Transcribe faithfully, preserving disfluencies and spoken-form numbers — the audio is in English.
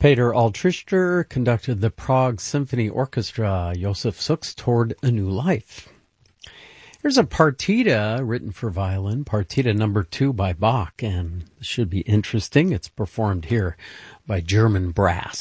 Peter Altrichter conducted the Prague Symphony Orchestra, Josef Suk's Toward a New Life. Here's a partita written for violin, partita number two by Bach, and this should be interesting. It's performed here by German brass.